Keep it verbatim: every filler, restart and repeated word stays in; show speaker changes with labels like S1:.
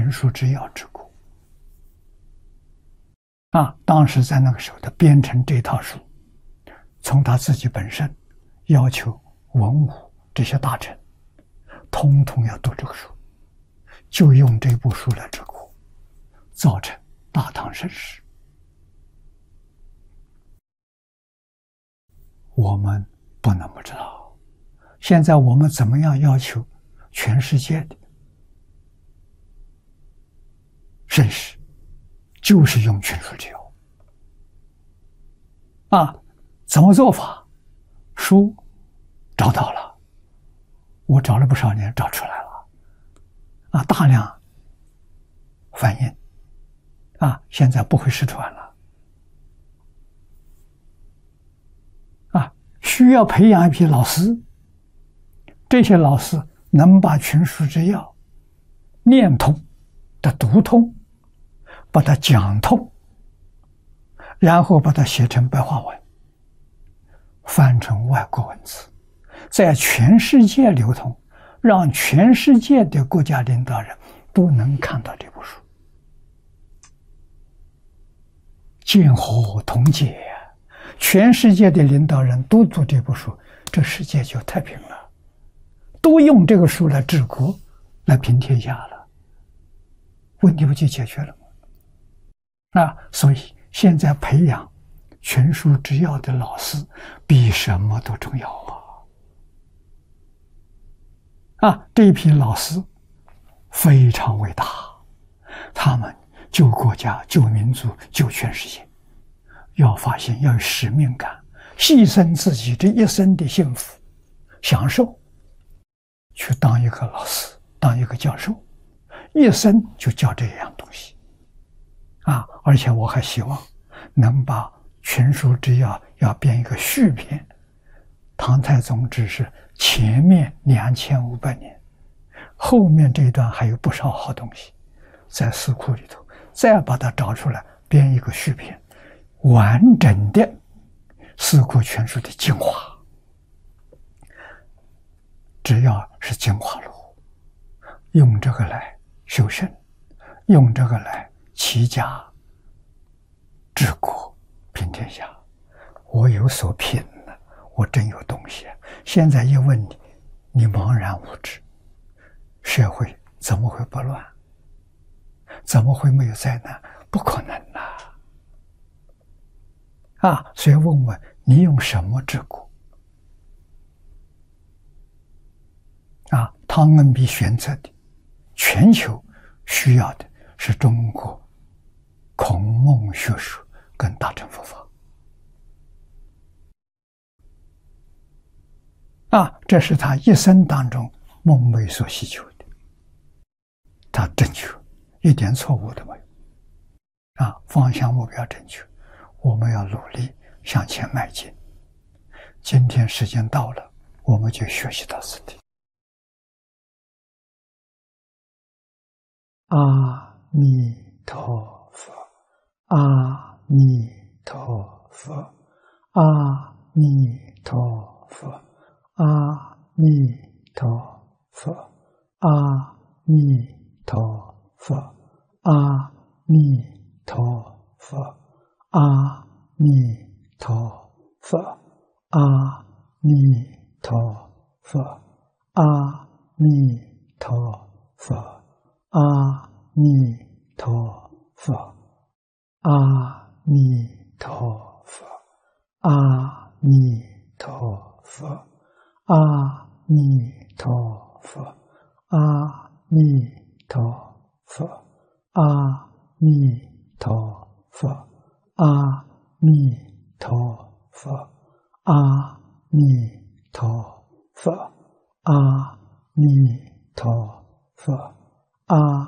S1: 全书之要之故。啊，当时在那个时候，他编成这套书，从他自己本身要求文武这些大臣，通通要读这个书，就用这部书来治国，造成大唐盛世。我们不能不知道，现在我们怎么样要求全世界的盛世，就是用群书之要啊！怎么做法？书找到了，我找了不少年，找出来了啊，大量翻译啊，现在不会失传了啊！需要培养一批老师，这些老师能把群书之要念通的读通，把它讲通，然后把它写成白话文，翻成外国文字，在全世界流通，让全世界的国家领导人都能看到这部书，见火同解。全世界的领导人都读这部书，这世界就太平了，都用这个书来治国，来平天下了，问题不就解决了吗？啊，所以现在培养全书之要的老师比什么都重要啊！啊，这一批老师非常伟大，他们救国家、救民族、救全世界，要发现要有使命感，牺牲自己这一生的幸福、享受，去当一个老师，当一个教授，一生就教这样东西啊！而且我还希望能把全书之要要编一个续篇。唐太宗只是前面两千五百年，后面这一段还有不少好东西，在四库里头，再把它找出来，编一个续篇，完整的四库全书的精华。只要是精华录，用这个来修身，用这个来齐家治国平天下，我有所品了，我真有东西。现在一问你，你茫然无知，社会怎么会不乱？怎么会没有灾难？不可能啊！啊，所以问问你用什么治国？啊，汤恩比选择的全球需要的是中国孔孟学术跟大乘佛法啊，这是他一生当中梦寐所希求的，他正确，一点错误都没有啊，方向目标正确，我们要努力向前迈进。今天时间到了，我们就学习到此地。阿弥陀佛，阿弥陀佛，阿弥陀佛，阿弥陀佛，阿弥陀佛，阿弥陀佛，阿弥陀佛，阿弥陀佛，阿弥陀佛。阿弥陀佛，阿弥陀佛，阿弥陀佛，阿弥陀佛，阿弥陀佛，阿弥陀佛，阿弥陀佛，阿弥陀佛，阿弥陀佛，阿